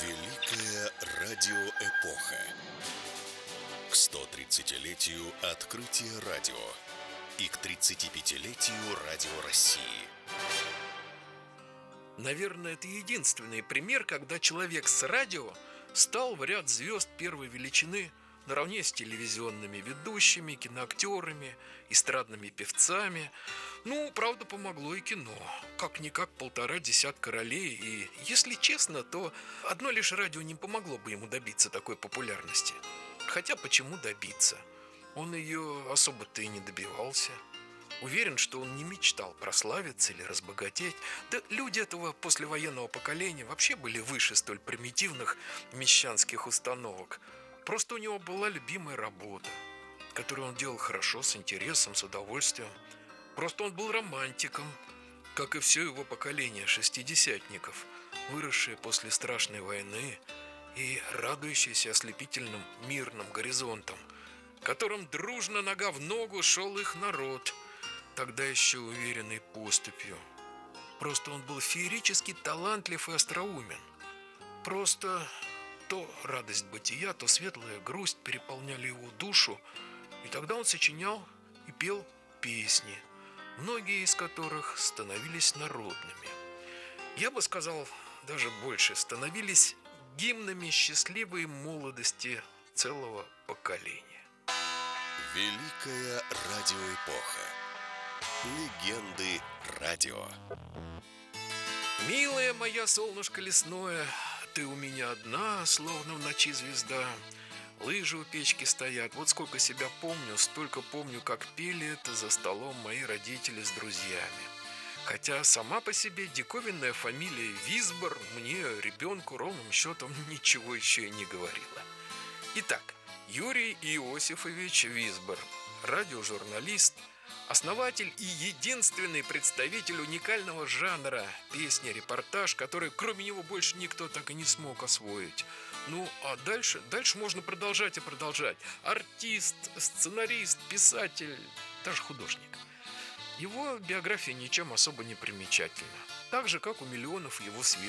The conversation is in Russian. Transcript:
Великая радиоэпоха. К 130-летию открытия радио и к 35-летию Радио России. Наверное, это единственный пример, когда человек с радио стал в ряд звезд первой величины наравне с телевизионными ведущими, киноактерами, эстрадными певцами. Правда, помогло и кино. Как-никак 1,5 ролей. И, если честно, то одно лишь радио не помогло бы ему добиться такой популярности. Хотя почему добиться? Он ее особо-то и не добивался. Уверен, что он не мечтал прославиться или разбогатеть. Да люди этого послевоенного поколения вообще были выше столь примитивных мещанских установок. Просто у него была любимая работа, которую он делал хорошо, с интересом, с удовольствием. Просто он был романтиком, как и все его поколение шестидесятников, выросшие после страшной войны и радующиеся ослепительным мирным горизонтом, которым дружно нога в ногу шел их народ, тогда еще уверенный поступью. Просто он был феерически талантлив и остроумен. Просто то радость бытия, то светлая грусть переполняли его душу, и тогда он сочинял и пел песни, многие из которых становились народными. Я бы сказал даже больше, становились гимнами счастливой молодости целого поколения. Великая радиоэпоха. Легенды радио. Милая моя солнышко лесное, ты у меня одна, словно в ночи звезда. Лыжи у печки стоят. Вот сколько себя помню, столько помню, как пели это за столом мои родители с друзьями. Хотя сама по себе диковинная фамилия Висбор мне, ребенку, ровным счетом ничего еще и не говорила. Итак, Юрий Иосифович Висбор, радиожурналист, основатель и единственный представитель уникального жанра песня-репортаж, который кроме него больше никто так и не смог освоить. А дальше можно продолжать и продолжать. Артист, сценарист, писатель, даже художник. Его биография ничем особо не примечательна. Так же, как у миллионов его сверстников.